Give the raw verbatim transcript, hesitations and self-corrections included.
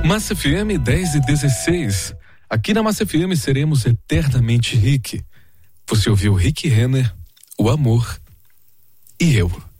Massa F M dez e dezesseis. Aqui na Massa F M seremos eternamente Rick. Você ouviu Rick Renner, O Amor e Eu.